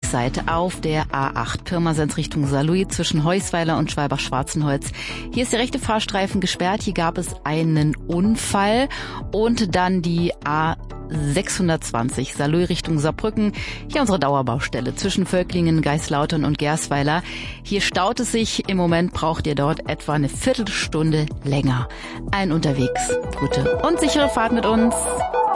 Linksseite auf der A8 Pirmasens Richtung Saarlouis zwischen Heusweiler und Schwalbach-Schwarzenholz. Hier ist der rechte Fahrstreifen gesperrt. Hier gab es einen Unfall. Und dann die A620 Saarlouis Richtung Saarbrücken. Hier unsere Dauerbaustelle zwischen Völklingen, Geislautern und Gersweiler. Hier staut es sich. Im Moment braucht ihr dort etwa eine Viertelstunde länger. Allen unterwegs gute und sichere Fahrt mit uns.